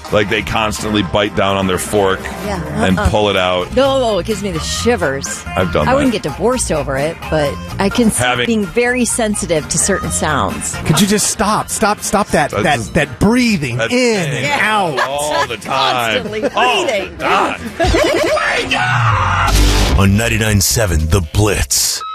Like they constantly bite down on their fork and pull it out. No, it gives me the shivers. I've done that. I wouldn't get divorced over it, but I can see being very sensitive to certain sounds. Could you just stop that breathing in and out all the time? Constantly breathing. God. On 99.7 The Blitz.